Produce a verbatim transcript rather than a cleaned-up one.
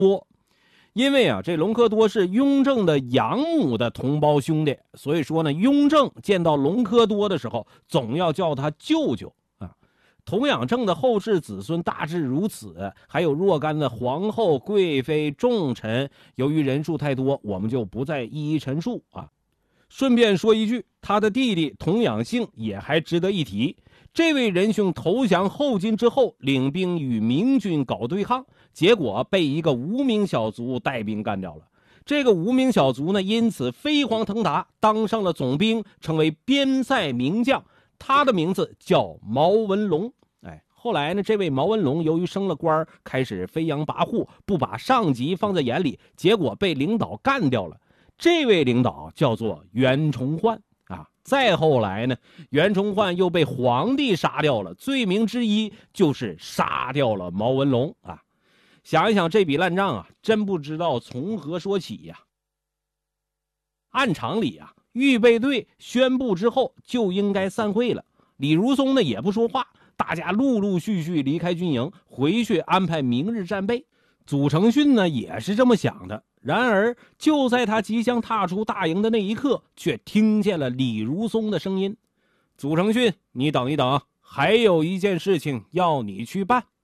多。因为啊，这隆科多是雍正的养母的同胞兄弟，所以说呢，雍正见到隆科多的时候，总要叫他舅舅啊。童养正的后世子孙大致如此，还有若干的皇后、贵妃、重臣，由于人数太多，我们就不再一一陈述啊。顺便说一句，他的弟弟童养性也还值得一提。这位仁兄投降后金之后，领兵与明军搞对抗，结果被一个无名小卒带兵干掉了。这个无名小卒呢，因此飞黄腾达，当上了总兵，成为边塞名将。他的名字叫毛文龙。哎，后来呢，这位毛文龙由于升了官，开始飞扬跋扈，不把上级放在眼里，结果被领导干掉了。这位领导叫做袁崇焕啊。再后来呢，袁崇焕又被皇帝杀掉了，罪名之一就是杀掉了毛文龙啊。想一想这笔烂账啊，真不知道从何说起呀。按常理啊，预备队宣布之后就应该散会了。李如松呢也不说话，大家陆陆续续离开军营，回去安排明日战备。祖承训呢也是这么想的。然而就在他即将踏出大营的那一刻，却听见了李如松的声音：祖承训，你等一等，还有一件事情要你去办。